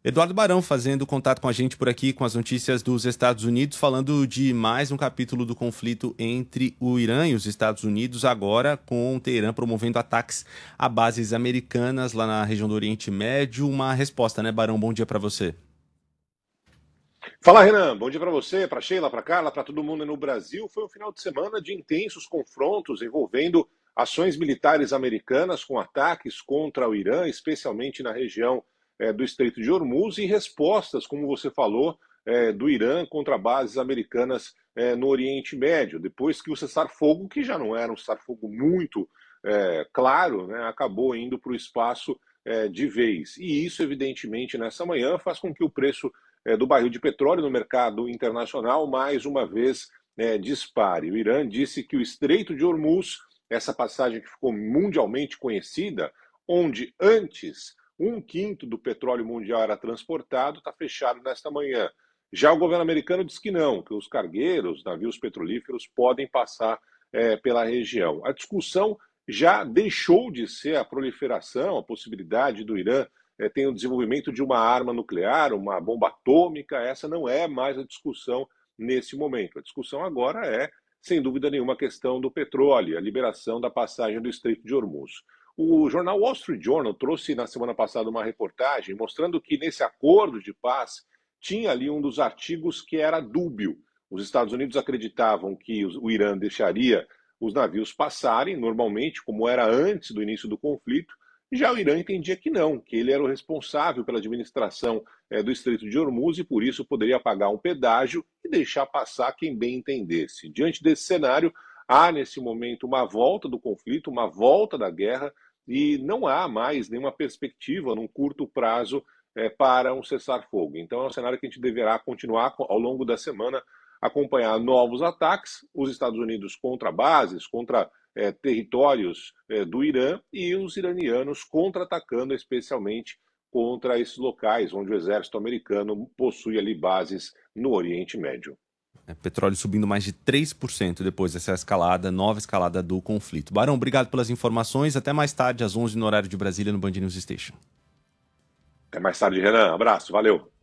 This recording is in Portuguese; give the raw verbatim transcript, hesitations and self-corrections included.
Eduardo Barão fazendo contato com a gente por aqui com as notícias dos Estados Unidos, falando de mais um capítulo do conflito entre o Irã e os Estados Unidos, agora com o Teherã promovendo ataques a bases americanas lá na região do Oriente Médio. Uma resposta, né, Barão? Bom dia para você. Fala, Renan. Bom dia para você, para Sheila, para Carla, para todo mundo no Brasil. Foi um final de semana de intensos confrontos envolvendo ações militares americanas com ataques contra o Irã, especialmente na região é, do Estreito de Hormuz, e respostas, como você falou, é, do Irã contra bases americanas é, no Oriente Médio, depois que o cessar-fogo, que já não era um cessar-fogo muito é, claro, né, acabou indo para o espaço é, de vez. E isso, evidentemente, nessa manhã faz com que o preço é, do barril de petróleo no mercado internacional, mais uma vez, é, dispare. O Irã disse que o Estreito de Hormuz, essa passagem que ficou mundialmente conhecida, onde antes um quinto do petróleo mundial era transportado, está fechado nesta manhã. Já o governo americano diz que não, que os cargueiros, navios petrolíferos, podem passar é, pela região. A discussão já deixou de ser a proliferação, a possibilidade do Irã é, tem o desenvolvimento de uma arma nuclear, uma bomba atômica. Essa não é mais a discussão nesse momento. A discussão agora é, sem dúvida nenhuma, a questão do petróleo, a liberação da passagem do Estreito de Hormuz. O jornal Wall Street Journal trouxe na semana passada uma reportagem mostrando que nesse acordo de paz tinha ali um dos artigos que era dúbio. Os Estados Unidos acreditavam que o Irã deixaria os navios passarem normalmente, como era antes do início do conflito. Já o Irã entendia que não, que ele era o responsável pela administração é, do Estreito de Hormuz e por isso poderia pagar um pedágio e deixar passar quem bem entendesse. Diante desse cenário, há nesse momento uma volta do conflito, uma volta da guerra e não há mais nenhuma perspectiva num curto prazo é, para um cessar-fogo. Então é um cenário que a gente deverá continuar ao longo da semana acompanhar novos ataques, os Estados Unidos contra bases, contra é, territórios é, do Irã e os iranianos contra-atacando especialmente contra esses locais onde o exército americano possui ali bases no Oriente Médio. É, petróleo subindo mais de três por cento depois dessa escalada, nova escalada do conflito. Barão, obrigado pelas informações. Até mais tarde, às onze no horário de Brasília, no Band News Station. Até mais tarde, Renan. Abraço. Valeu.